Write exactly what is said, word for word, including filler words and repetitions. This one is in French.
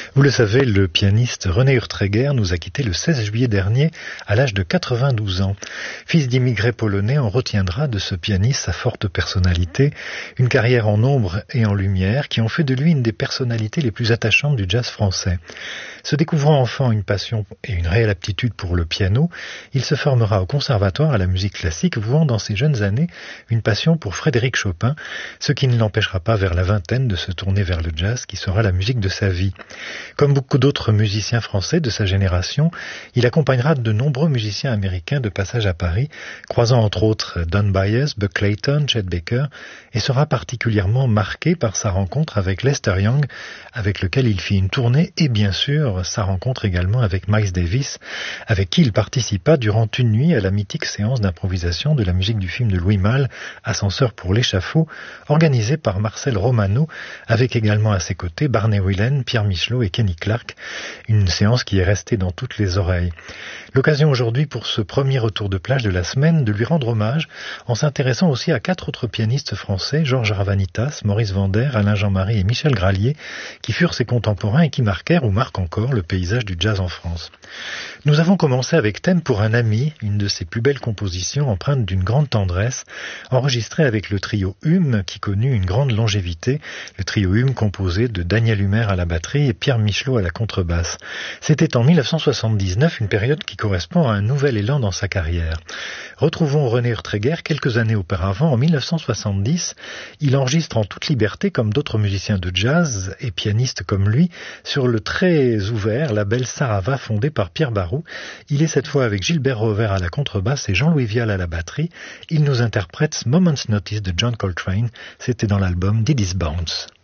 Vous le savez, le pianiste René Urtreger nous a quittés le seize juillet dernier à l'âge de quatre-vingt-douze ans. Fils d'immigrés polonais, on retiendra de ce pianiste sa forte personnalité, une carrière en ombre et en lumière qui ont fait de lui une des personnalités les plus attachantes du jazz français. Se découvrant enfant une passion et une réelle aptitude pour le piano, il se formera au conservatoire à la musique classique, vouant dans ses jeunes années une passion pour Frédéric Chopin, ce qui ne l'empêchera pas vers la vingtaine de se tourner vers le jazz qui sera la musique de sa vie. Comme beaucoup d'autres musiciens français de sa génération, il accompagnera de nombreux musiciens américains de passage à Paris, croisant entre autres Don Byas, Buck Clayton, Chet Baker, et sera particulièrement marqué par sa rencontre avec Lester Young, avec lequel il fit une tournée, et bien sûr sa rencontre également avec Miles Davis, avec qui il participa durant une nuit à la mythique séance d'improvisation de la musique du film de Louis Malle, Ascenseur pour l'échafaud, organisée par Marcel Romano, avec également à ses côtés Barney Whelan, Pierre Michelot et Kenny Clarke, une séance qui est restée dans toutes les oreilles. L'occasion aujourd'hui pour ce premier retour de plage de la semaine de lui rendre hommage en s'intéressant aussi à quatre autres pianistes français, Georges Ravanitas, Maurice Vander, Alain Jean-Marie et Michel Gralier, qui furent ses contemporains et qui marquèrent ou marquent encore le paysage du jazz en France. Nous avons commencé avec Thème pour un ami, une de ses plus belles compositions empreintes d'une grande tendresse, enregistrée avec le trio Hume qui connut une grande longévité, le trio Hume composé de Daniel Humer à la batterie et Pierre Michelot à la contrebasse. C'était en dix-neuf cent soixante-dix-neuf, une période qui correspond à un nouvel élan dans sa carrière. Retrouvons René Urtreger quelques années auparavant, en dix-neuf cent soixante-dix. Il enregistre en toute liberté, comme d'autres musiciens de jazz et pianistes comme lui, sur le très ouvert label Sarava fondé par Pierre Barou. Il est cette fois avec Gilbert Rover à la contrebasse et Jean-Louis Vial à la batterie. Il nous interprète Moment's Notice de John Coltrane. C'était dans l'album Diddy's Bounce.